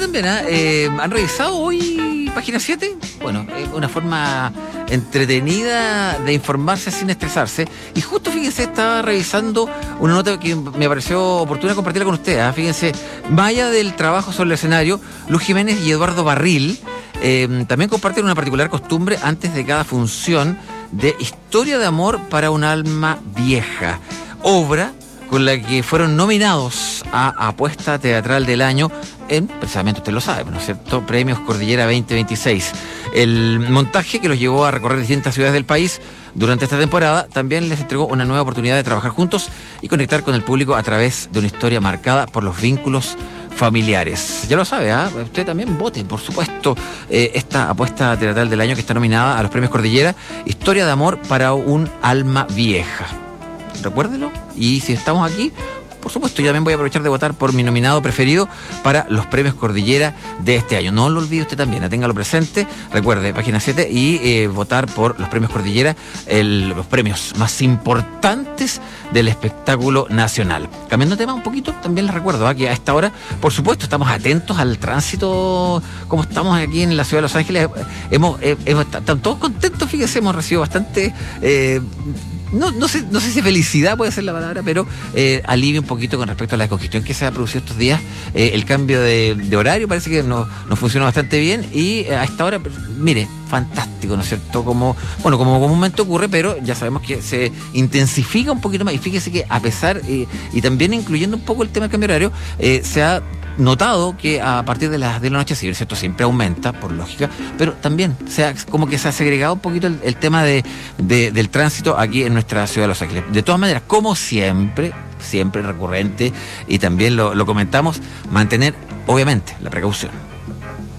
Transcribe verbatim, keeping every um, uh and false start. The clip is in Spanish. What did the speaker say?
también, ¿eh? Eh, ¿Han revisado hoy Página siete? Bueno, es una forma entretenida de informarse sin estresarse. Y justo, fíjense, estaba revisando una nota que me pareció oportuna compartirla con ustedes. ¿eh? Fíjense, más allá del trabajo sobre el escenario, Luz Jiménez y Eduardo Barril eh, también comparten una particular costumbre antes de cada función de Historia de amor para un alma vieja, obra con la que fueron nominados a Apuesta Teatral del Año en, precisamente usted lo sabe, ¿no es cierto?, Premios Cordillera veinte veintiséis. El montaje que los llevó a recorrer distintas ciudades del país durante esta temporada también les entregó una nueva oportunidad de trabajar juntos y conectar con el público a través de una historia marcada por los vínculos familiares. Ya lo sabe, ¿ah? ¿eh? Usted también vote, por supuesto, eh, esta Apuesta Teatral del Año que está nominada a los Premios Cordillera, Historia de amor para un alma vieja. Recuérdelo, y si estamos aquí, por supuesto, yo también voy a aprovechar de votar por mi nominado preferido para los Premios Cordillera de este año. No lo olvide usted también, téngalo presente, recuerde, Página siete, y eh, votar por los Premios Cordillera, el, los premios más importantes del espectáculo nacional. Cambiando de tema un poquito, también les recuerdo ¿eh? que a esta hora, por supuesto, estamos atentos al tránsito, como estamos aquí en la ciudad de Los Ángeles, hemos, eh, hemos están todos contentos, fíjense, hemos recibido bastante... Eh, No, no sé, no sé si felicidad puede ser la palabra, pero eh, alivio un poquito con respecto a la congestión que se ha producido estos días. Eh, el cambio de, de horario parece que nos no funciona bastante bien y eh, a esta hora, mire, fantástico, ¿no es cierto? Como, bueno, como comúnmente ocurre, pero ya sabemos que se intensifica un poquito más. Y fíjese que a pesar, eh, y también incluyendo un poco el tema del cambio de horario, eh, se ha notado que a partir de las de la noche, si bien cierto, siempre aumenta, por lógica, pero también se ha, como que se ha segregado un poquito el, el tema de, de, del tránsito aquí en nuestra ciudad de Los Ángeles. De todas maneras, como siempre, siempre recurrente, y también lo, lo comentamos, mantener, obviamente, la precaución.